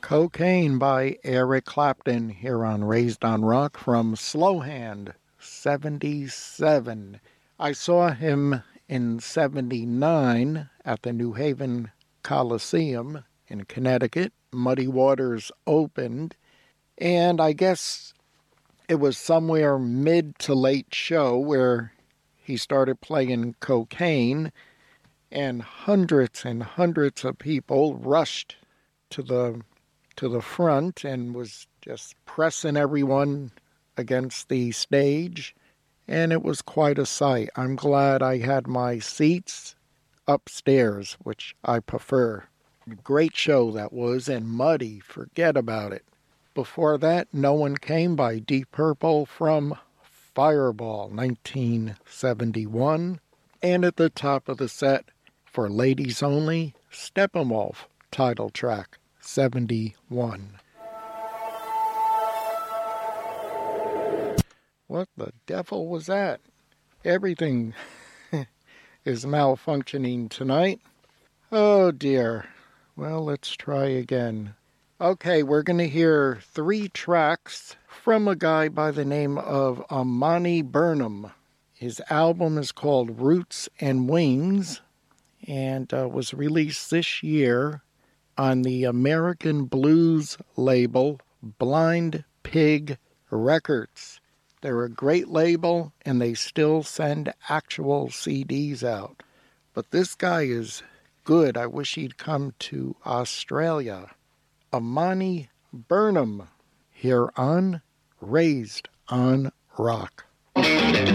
Cocaine by Eric Clapton here on Raised on Rock from Slowhand 77. I saw him in 79 at the New Haven Coliseum in Connecticut. Muddy Waters opened, and I guess it was somewhere mid to late show where he started playing Cocaine, and hundreds of people rushed to the front and was just pressing everyone against the stage, and it was quite a sight. I'm glad I had my seats upstairs, which I prefer. Great show that was, and Muddy, forget about it. Before that, No One Came by Deep Purple from Fireball, 1971. And at the top of the set, for ladies only, Steppenwolf, title track, 71. What the devil was that? Everything is malfunctioning tonight. Oh dear. Well, let's try again. Okay, we're going to hear 3 tracks from a guy by the name of Amani Burnham. His album is called Roots and Wings and was released this year on the American blues label Blind Pig Records. They're a great label, and they still send actual CDs out. But this guy is good. I wish he'd come to Australia. Amani Burnham, here on Raised on Rock.